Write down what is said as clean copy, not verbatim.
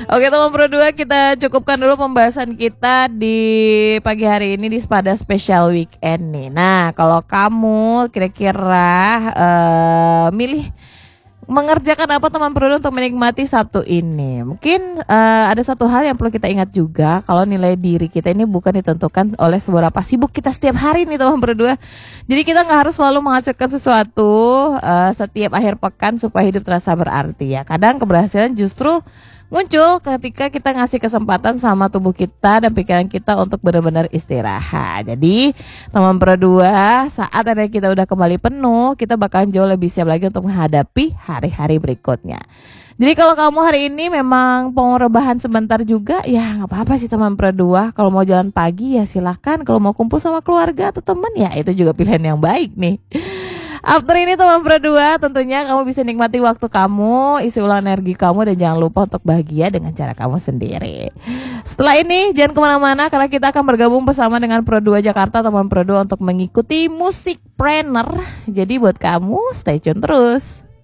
Oke teman Pro 2, kita cukupkan dulu pembahasan kita di pagi hari ini di pada special weekend nih. Nah kalau kamu kira-kira milih mengerjakan apa teman Pro 2 untuk menikmati Sabtu ini? Mungkin ada satu hal yang perlu kita ingat juga, kalau nilai diri kita ini bukan ditentukan oleh seberapa sibuk kita setiap hari nih teman Pro 2. Jadi kita nggak harus selalu menghasilkan sesuatu setiap akhir pekan supaya hidup terasa berarti ya. Kadang keberhasilan justru muncul ketika kita ngasih kesempatan sama tubuh kita dan pikiran kita untuk benar-benar istirahat. Jadi teman Pro 2, saat energi kita udah kembali penuh, kita bakalan jauh lebih siap lagi untuk menghadapi hari-hari berikutnya. Jadi kalau kamu hari ini memang mau rebahan sebentar juga, ya nggak apa-apa sih teman Pro 2. Kalau mau jalan pagi ya silahkan. Kalau mau kumpul sama keluarga atau teman ya itu juga pilihan yang baik nih. After ini teman Pro 2, tentunya kamu bisa nikmati waktu kamu, isi ulang energi kamu, dan jangan lupa untuk bahagia dengan cara kamu sendiri. Setelah ini jangan kemana-mana karena kita akan bergabung bersama dengan Pro 2 Jakarta teman Pro 2 untuk mengikuti musik planner. Jadi buat kamu stay tune terus.